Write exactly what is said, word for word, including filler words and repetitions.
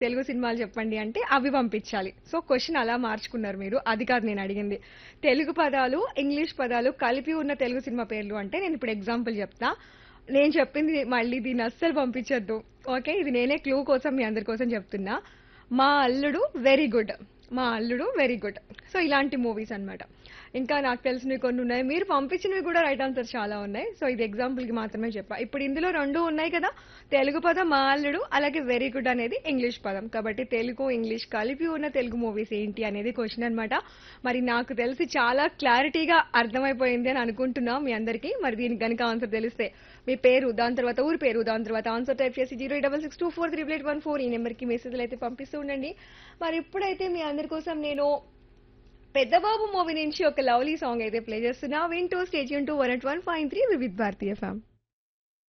తెలుగు సినిమాలు చెప్పండి అంటే అవి పంపించాలి. సో క్వెషన్ అలా మార్చుకున్నారు మీరు. అది కాదు నేను అడిగింది. తెలుగు పదాలు, ఇంగ్లీష్ పదాలు కలిపి ఉన్న తెలుగు సినిమా పేర్లు అంటే నేను ఇప్పుడు ఎగ్జాంపుల్ చెప్తా. నేను చెప్పింది మళ్ళీ దీన్ని అస్సలు పంపించొద్దు. ఓకే. ఇది నేనే క్లూ కోసం మీ అందరి కోసం చెప్తున్నా. మా అల్లుడు వెరీ గుడ్. మా అల్లుడు వెరీ గుడ్. సో ఇలాంటి మూవీస్ అన్నమాట. ఇంకా నాకు తెలిసినవి కొన్ని ఉన్నాయి. మీరు పంపించినవి కూడా రైట్ ఆన్సర్ చాలా ఉన్నాయి. సో ఇది ఎగ్జాంపుల్ కి మాత్రమే చెప్పా. ఇప్పుడు ఇందులో రెండు ఉన్నాయి కదా. తెలుగు పదం మా అల్లుడు, అలాగే వెరీ గుడ్ అనేది ఇంగ్లీష్ పదం. కాబట్టి తెలుగు, ఇంగ్లీష్ కలిపి ఉన్న తెలుగు మూవీస్ ఏంటి అనేది క్వశ్చన్ అన్నమాట. మరి నాకు తెలిసి చాలా క్లారిటీగా అర్థమైపోయింది అని అనుకుంటున్నా మీ అందరికీ. మరి దీనికి గనుక ఆన్సర్ తెలిస్తే మీ పేరు, దాని తర్వాత ఊరి పేరు, దాని తర్వాత ఆన్సర్ టైప్ చేసి zero double six two four triple eight one four ఈ నెంబర్కి మెసేజ్లు అయితే పంపిస్తూ ఉండండి. మరి ఇప్పుడైతే మీ అందరి కోసం నేను పెద్దబాబు మూవీ నుంచి ఒక లవ్లీ సాంగ్ అయితే ప్లే చేస్తున్నా. వింటూ stage to one at one point three Vividh Bharatiya FM.